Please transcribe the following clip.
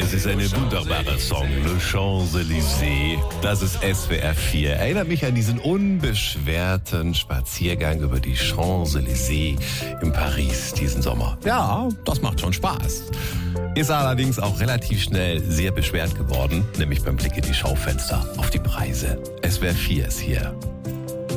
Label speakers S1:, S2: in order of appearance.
S1: Das ist ein wunderbarer Song, Le Champs-Élysées. Das ist SWR 4. Erinnert mich an diesen unbeschwerten Spaziergang über die Champs-Élysées in Paris diesen Sommer. Ja, das macht schon Spaß. Ist allerdings auch relativ schnell sehr beschwert geworden, nämlich beim Blick in die Schaufenster auf die Preise. SWR 4 ist hier.